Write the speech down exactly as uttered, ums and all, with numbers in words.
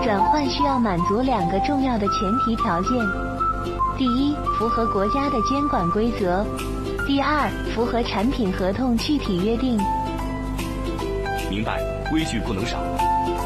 转换需要满足两个重要的前提条件：第一，符合国家的监管规则；第二，符合产品合同具体约定。 明白，规矩不能少。